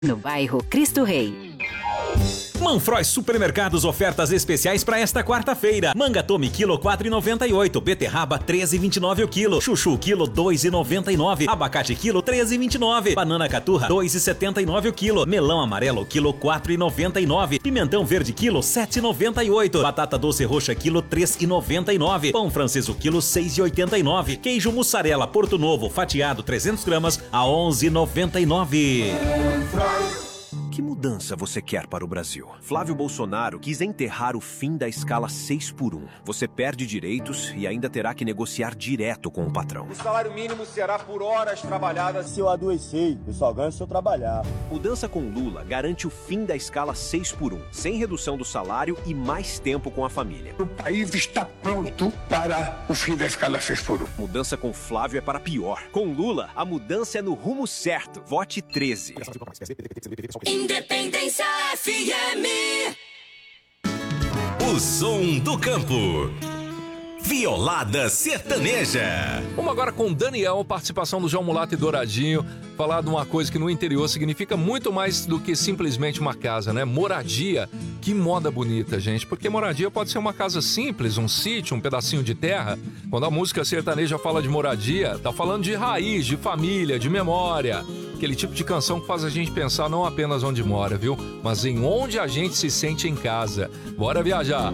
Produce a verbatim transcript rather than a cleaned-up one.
no bairro Cristo Rei. Manfroy Supermercados, ofertas especiais para esta quarta-feira. Manga Tome quilo quatro reais e noventa e oito, beterraba treze reais e vinte e nove o quilo, chuchu quilo dois reais e noventa e nove, abacate quilo treze reais e vinte e nove, banana caturra dois reais e setenta e nove o quilo, melão amarelo quilo quatro reais e noventa e nove, pimentão verde quilo sete reais e noventa e oito, batata doce roxa quilo três reais e noventa e nove, pão francês quilo seis reais e oitenta e nove, queijo mussarela Porto Novo fatiado trezentas gramas a onze reais e noventa e nove. Que mudança você quer para o Brasil? Flávio Bolsonaro quis enterrar o fim da escala seis por um. Você perde direitos e ainda terá que negociar direto com o patrão. O salário mínimo será por horas trabalhadas. Se eu adoecer, eu só ganho se eu trabalhar. Mudança com Lula garante o fim da escala seis por um, sem redução do salário e mais tempo com a família. O país está pronto para o fim da escala seis por um. Mudança com Flávio é para pior. Com Lula, a mudança é no rumo certo. Vote treze. Independência F M. O som do campo. Violada Sertaneja. Vamos agora com Daniel, participação do João Mulato e Douradinho, falar de uma coisa que no interior significa muito mais do que simplesmente uma casa, né? Moradia. Que moda bonita, gente, porque moradia pode ser uma casa simples, um sítio, um pedacinho de terra. Quando a música sertaneja fala de moradia, tá falando de raiz, de família, de memória. Aquele tipo de canção que faz a gente pensar não apenas onde mora, viu? Mas em onde a gente se sente em casa. Bora viajar!